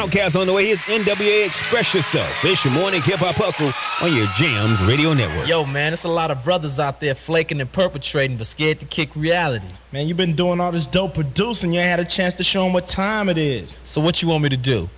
Outcast on the way. Here's NWA Express Yourself. It's your morning hip-hop hustle on your Jams Radio Network. Yo, man, there's a lot of brothers out there flaking and perpetrating but scared to kick reality. Man, you've been doing all this dope producing. You ain't had a chance to show them what time it is. So what you want me to do?